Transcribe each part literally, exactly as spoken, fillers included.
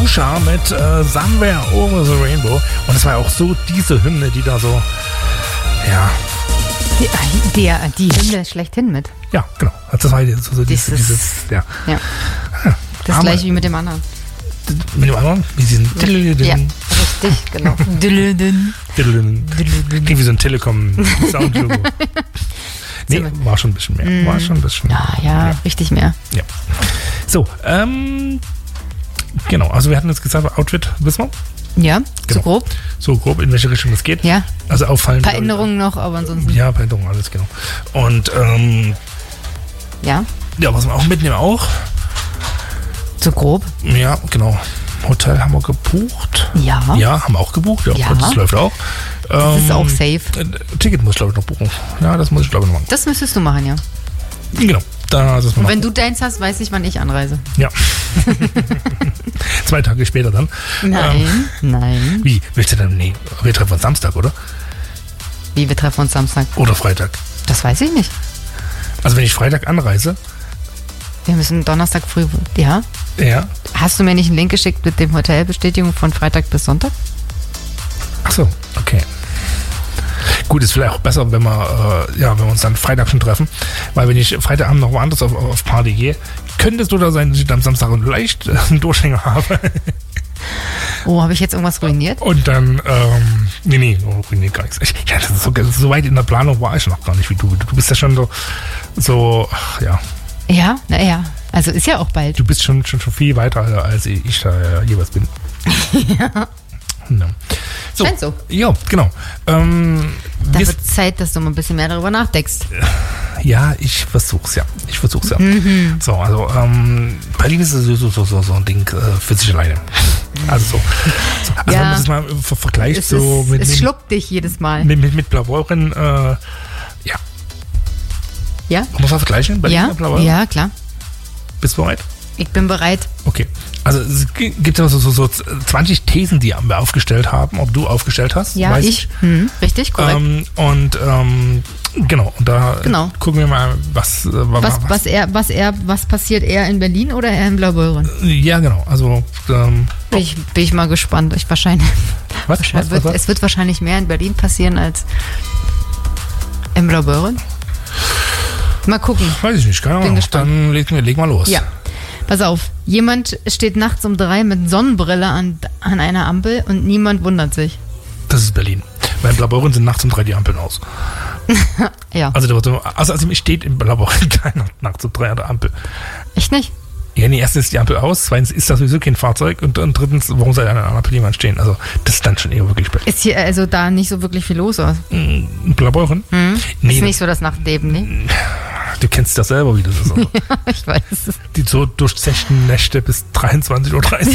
Katusha mit äh, Somewhere Over the Rainbow. Und es war auch so diese Hymne, die da so, ja. Die, die, die Hymne schlechthin mit. Ja, genau. Das war so, so dieses, dieses, dieses, ja. ja. ja. Das Aber, gleiche wie mit dem anderen. Mit dem anderen? Wie diesen ja, richtig, genau. Klingt wie so ein Telekom-Soundlogo. Nee, war schon ein bisschen mehr. Mm. War schon ein bisschen ja, ja, ja, richtig mehr. Ja. So, ähm, genau, also wir hatten jetzt gesagt, Outfit, wissen wir? Ja, genau. so grob. So grob, in welche Richtung das geht. Ja. Also auffallen. Ein paar Änderungen noch, aber ansonsten. Ja, ein paar Änderungen, alles, genau. Und, ähm, ja. Ja, was wir auch mitnehmen, auch. So grob. Ja, genau. Hotel haben wir gebucht. Ja. Ja, haben wir auch gebucht. Ja, ja. Das läuft auch. Das ähm, ist auch safe. Ticket muss ich, glaube ich, noch buchen. Ja, das muss ich, glaube ich, noch machen. Das müsstest du machen, ja. Genau. Da, das Und wenn du deins hast, weiß ich, wann ich anreise. Ja. Zwei Tage später dann. Nein, ähm, nein. Wie? Willst du denn? Nee, wir treffen uns Samstag, oder? Wie, wir treffen uns Samstag? Oder Freitag? Das weiß ich nicht. Also wenn ich Freitag anreise. Wir müssen Donnerstag früh, ja? Ja. Hast du mir nicht einen Link geschickt mit dem Hotelbestätigung von Freitag bis Sonntag? Ach so, okay. Gut, ist vielleicht auch besser, wenn wir, äh, ja, wenn wir uns dann Freitag schon treffen. Weil wenn ich Freitagabend noch woanders auf, auf Party gehe, könnte es so da sein, dass ich am Samstag leicht äh, einen Durchhänger habe. Oh, habe ich jetzt irgendwas ruiniert? Und dann, ähm, nee, nee, ruiniert gar nichts. Ich, ja, das ist so, so weit in der Planung war ich noch gar nicht wie du. Du bist ja schon so, so ach, ja. Ja, naja, also ist ja auch bald. Du bist schon, schon, schon viel weiter, als ich da äh, jeweils bin. Ja. No. So. Scheint so. Ja, genau. Ähm, da wird Zeit, dass du mal ein bisschen mehr darüber nachdenkst. Ja, ich versuch's ja. Ich versuch's ja. Mhm. So, also ähm, Berlin ist so, so, so, so ein Ding äh, für sich alleine. Also so. so also ja. wenn man das mal ver vergleicht es so ist, mit. Es mit, schluckt dich jedes Mal. Mit, mit, mit Blaubeuren, äh, ja. Ja? Kann man das vergleichen? Berlin Ja, und Blaubeuren? ja, klar. Bist du bereit? Ich bin bereit. Okay. Also es gibt ja so, so, so zwanzig Thesen, die wir aufgestellt haben, ob du aufgestellt hast. Ja, weiß ich. ich. Hm, richtig, korrekt. Ähm, und ähm, genau, und da genau. gucken wir mal, was, äh, was, was, was, er, was, er, was passiert eher in Berlin oder eher in Blaubeuren? Ja, genau. Also ähm, bin, ich, bin ich mal gespannt. Ich wahrscheinlich, was, wahrscheinlich was, was, wird, was? Es wird wahrscheinlich mehr in Berlin passieren als in Blaubeuren. Mal gucken. Weiß ich nicht, keine Ahnung. Dann leg, leg mal los. Ja. Pass auf, jemand steht nachts um drei mit Sonnenbrille an, an einer Ampel und niemand wundert sich. Das ist Berlin. Weil in Blaubeuren sind nachts um drei die Ampeln aus. Ja. Also, also, also steht in Blaubeuren keiner nachts um drei an der Ampel. Echt nicht? Ja, nee, erstens ist die Ampel aus, zweitens ist das sowieso kein Fahrzeug und, und drittens, warum soll an einer Ampel jemand stehen? Also, das ist dann schon eher wirklich Berlin. Ist hier also da nicht so wirklich viel los? Oder? In Blaubeuren? Hm? Nee, ist nicht so das Nachtleben, ne? Du kennst das selber, wie das ist. Also. Ja, ich weiß es. Die so durchzechten Nächte bis dreiundzwanzig Uhr dreißig.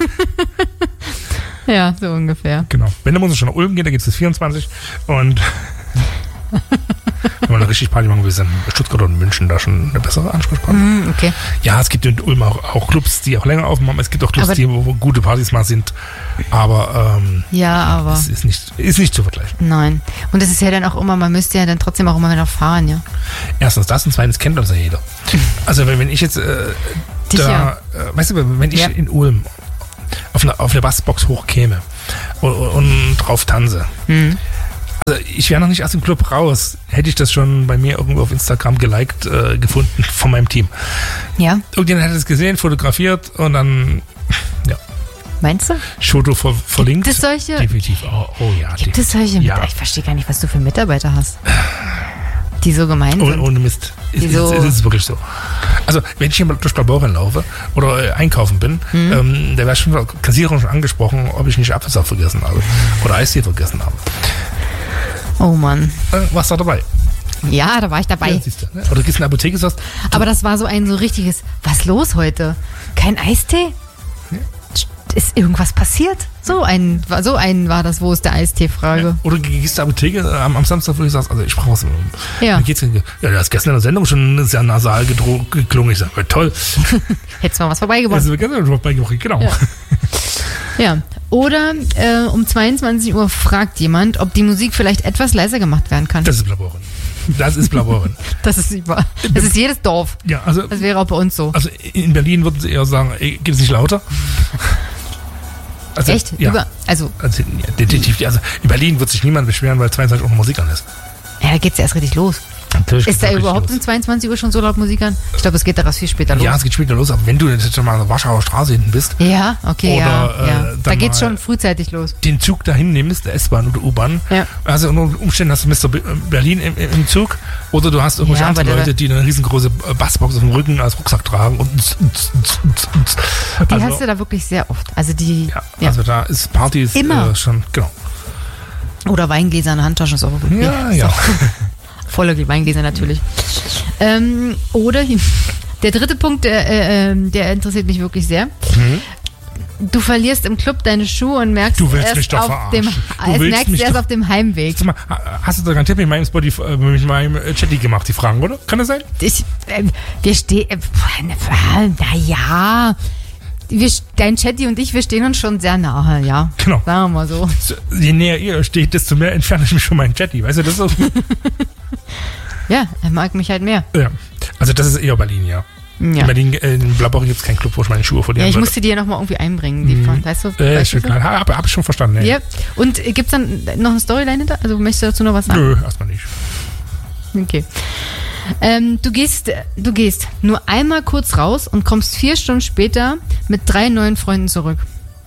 Ja, so ungefähr. Genau. Wenn, dann muss es schon nach Ulm gehen, da geht es bis vierundzwanzig. Und wenn man eine richtig Party machen will, ist dann Stuttgart und München da schon eine bessere Ansprechpartner. Mm, okay. Ja, es gibt in Ulm auch, auch Clubs, die auch länger aufmachen. Es gibt auch Clubs, aber die, wo, wo gute Partys mal sind. Aber, ähm, ja, aber es ist nicht, ist nicht zu vergleichen. Nein. Und es ist ja dann auch immer, man müsste ja dann trotzdem auch immer wieder fahren, ja. Erstens das und zweitens kennt das ja jeder. Also wenn, wenn ich jetzt äh, Dich, da, ja. äh, weißt du, wenn ich ja. in Ulm auf eine, auf eine Bassbox hochkäme und, und drauf tanze, hm. also ich wäre noch nicht aus dem Club raus, hätte ich das schon bei mir irgendwo auf Instagram geliked äh, gefunden von meinem Team. Ja. Irgendjemand hat es gesehen, fotografiert und dann, ja. Meinst du? Foto ver verlinkt. Gibt es solche? Definitiv. Oh, oh ja. Gibt es solche? Ja. Ich verstehe gar nicht, was du für Mitarbeiter hast. Die so gemein Oh, sind. ohne Mist. Ist, so ist, ist, ist wirklich so. Also, wenn ich hier durch Blaubeuren laufe oder äh, einkaufen bin, mhm. ähm, da wäre schon der Kassiererin schon angesprochen, ob ich nicht Apfelsaft vergessen habe oder Eistee vergessen habe. Oh Mann. Äh, warst du dabei? Ja, da war ich dabei. Ja, siehst du, ne? Oder gehst in die Apotheke, sagst aber das war so ein so richtiges, was los heute? Kein Eistee? Ja. Ist irgendwas passiert? So ein, so ein war das, wo ist der Eistee-Frage? Ja. Oder gehst in die Apotheke äh, am, am Samstag, wo du sagst, also ich brauche was. Ja. Dann geht's, ja, du hast gestern in der Sendung schon sehr nasal geklungen. Ich sage, toll. Hättest du mal was vorbeigebracht. Also, gestern vorbeigebracht, genau. Ja. Ja. Oder äh, um zweiundzwanzig Uhr fragt jemand, ob die Musik vielleicht etwas leiser gemacht werden kann. Das ist Blaubeuren. Das ist Blaubeuren. Das ist überall. Das ist jedes Dorf. Ja, also, das wäre auch bei uns so. Also in Berlin würden sie eher sagen, ey, geht es nicht lauter? Also, Echt? Ja. Über, also, Also, ja, definitiv. Also, in Berlin wird sich niemand beschweren, weil zweiundzwanzig Uhr Musik an ist. ja, da geht's ja erst richtig los. Natürlich Ist da geht's überhaupt richtig um zweiundzwanzig Uhr schon so laut Musik an? Ich glaube, es geht da was viel später los. los. Ja, es geht später los, aber wenn du jetzt schon mal an der Warschauer Straße hinten bist, Ja, okay, Oder, ja. äh, ja. dann Da geht's mal- schon frühzeitig los. den Zug dahin nimmst, der S-Bahn oder U-Bahn, Ja. also unter Umständen hast du Mister Be- Berlin im, im Zug oder du hast irgendwelche Ja, aber anderen der- Leute, die eine riesengroße Bassbox auf dem Rücken als Rucksack tragen und Die also, hast du da wirklich sehr oft. Also die, ja, ja. also da ist Partys Immer. Äh, schon, genau. Oder Weingläser in der Handtasche ist auch gut. Ja, ja. Volle Weingläser natürlich. Ähm, oder der dritte Punkt, der, äh, ähm, der interessiert mich wirklich sehr. Mhm. Du verlierst im Club deine Schuhe und merkst Du willst erst mich doch auf verarschen. dem, Du es willst merkst mich erst doch- auf dem Heimweg. Sag mal, hast du da garantiert mit meinem Spotify, äh, mit meinem äh, Chatty gemacht, die Fragen, oder? Kann das sein? Ich, äh, wir stehen, äh, naja, wir, dein Chatty und ich, wir stehen uns schon sehr nahe, ja. Genau. Sagen wir mal so. So, je näher ihr steht, desto mehr entferne ich mich von meinem Chatty. Weißt du, das ist so. Ja, er mag mich halt mehr. Ja. Also das ist eher Berlin, ja. In Ja, Berlin, äh, in Blaubeuren gibt es keinen Club, wo ich meine Schuhe ja verlieren ich würde. musste die ja nochmal irgendwie einbringen, die von, weißt du? Äh, weißt du ist so? klar. Hab, hab ich schon verstanden, ja. Ja. Und äh, gibt's dann noch eine Storyline hinter? Also möchtest du dazu noch was sagen? Nö, erstmal nicht. Okay. Ähm, du gehst, du gehst nur einmal kurz raus und kommst vier Stunden später mit drei neuen Freunden zurück.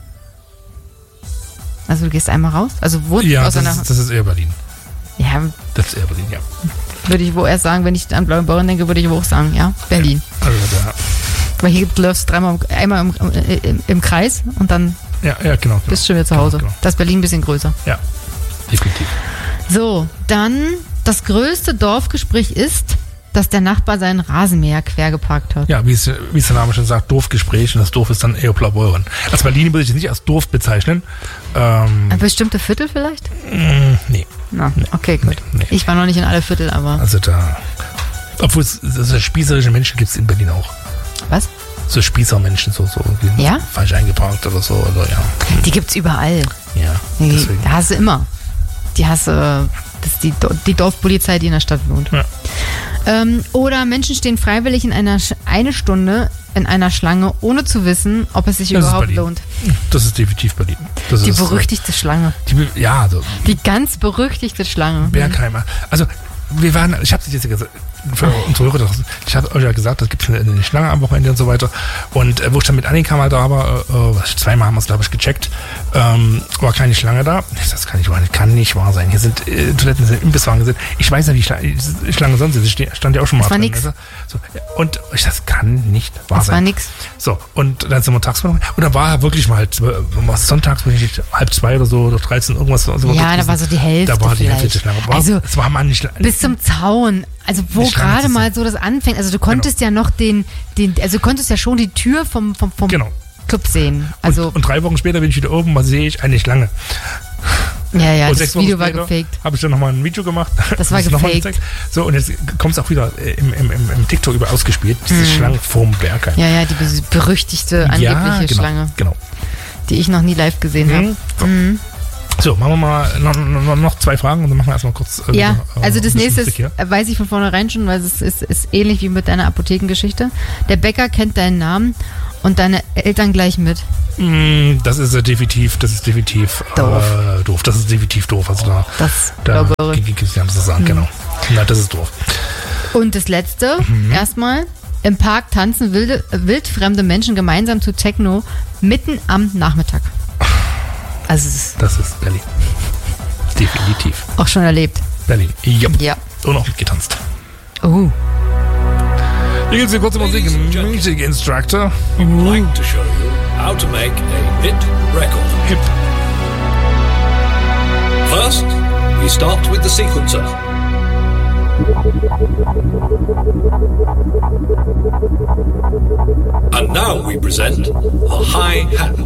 Also du gehst einmal raus? Also wo? Ja, aus das einer, ist, das ist eher Berlin. ja, Das ist eher Berlin, ja. würde ich wo erst sagen, wenn ich an Blaubeuren denke, würde ich wo auch sagen, ja, Berlin. Also da, Weil hier läufst du dreimal, im- einmal im, im, im Kreis und dann ja, ja, genau. genau. bist du schon wieder zu Hause. Genau, genau. Das ist Berlin ein bisschen größer. Ja, definitiv. So, dann das größte Dorfgespräch ist, dass der Nachbar seinen Rasenmäher quer geparkt hat. Ja, wie es, wie es der Name schon sagt, Dorfgespräch und das Dorf ist dann eher Blaubeuren. Als Berlin würde ich es nicht als Dorf bezeichnen. Ähm, Ein bestimmte Viertel vielleicht? mh, nee, Na, okay, gut. nee, nee. Ich war noch nicht in alle Viertel, aber also da. Obwohl es so spießerische Menschen gibt es in Berlin auch. was? So Spießermenschen, so, so irgendwie Ja? falsch eingeparkt oder so, oder ja. Die gibt's überall. Ja, Die, deswegen. da hast du immer. Die hast du, das ist die, Do- die Dorfpolizei, die in der Stadt wohnt. Ja. Ähm, oder Menschen stehen freiwillig in einer Sch- eine Stunde in einer Schlange, ohne zu wissen, ob es sich Das ist überhaupt Berlin. lohnt. Das ist definitiv Berlin. Das Die ist, äh, berüchtigte Schlange. Die, be- ja, so Die ganz berüchtigte Schlange. Bergheimer. Also, wir waren, ich habe es jetzt gesagt, für unsere Hörer, ich habe euch ja gesagt, das gibt eine, eine Schlange am Wochenende und so weiter. Und äh, wo ich dann mit Annika mal da war, äh, äh, zweimal haben wir es, glaube ich, gecheckt, ähm, war keine Schlange da. Das kann nicht wahr, das kann nicht wahr sein. Hier sind äh, Toiletten, sind Imbisswagen sind. Ich weiß nicht, wie Schlange, Schlange sonst ist. Ich ste- stand ja auch schon mal Das war drin, nix. weißt du? So, und ich, das kann nicht wahr Das sein. war nix. So, und dann sind wir tagsüber noch. Und dann war er wirklich mal, halt, was sonntags, wenn ich halb zwei oder so, oder dreizehn, irgendwas. So Ja, da war so die Hälfte Da war die vielleicht. Hälfte der Schlange. War, Also, es war mal nicht Bis zum Zaun. Also wo Die Schlange gerade zu mal sehen. so das anfängt. Also du konntest ja noch den, den, also du konntest ja schon die Tür vom, vom, vom Genau. Club sehen. Also, und, und drei Wochen später bin ich wieder oben, was sehe ich? Eine Schlange. ja, ja, und das sechs Wochen Video war später gefaked. habe ich dann nochmal ein Video gemacht. Das war noch mal gefaked. gezeigt. So, und jetzt kommt es auch wieder äh, im, im, im, im TikTok über ausgespielt. Diese Schlange vorm Berg. Ja, ja, die be- berüchtigte, angebliche ja, genau, Schlange, genau. die ich noch nie live gesehen habe. Mhm. So. so, machen wir mal noch, noch, noch zwei Fragen und dann machen wir erstmal kurz. Äh, Ja, äh, also ein das bisschen nächste Musik ist, hier. äh, weiß ich von vornherein schon, weil es ist, ist ähnlich wie mit deiner Apothekengeschichte. Der Bäcker kennt deinen Namen und deine Eltern gleich mit. Mm, Das ist äh, definitiv, das ist definitiv Doof. Äh, doof. Das ist definitiv doof. Also da, Das da glaube ich. gibt es ja zu sagen, genau. Na, das ist doof. Und das letzte, Mhm. erstmal, im Park tanzen wilde, wildfremde Menschen gemeinsam zu Techno mitten am Nachmittag. Also es ist Das ist Berlin. Definitiv. auch schon erlebt. Berlin. Yep. Ja. Und auch getanzt. Oh. Hier geht's hier kurze Musik. Ladies and gentlemen. Music Instructor. We would like to show you how to make a hit record. Hip. First, we start with the sequencer. And now we present a hi-hat.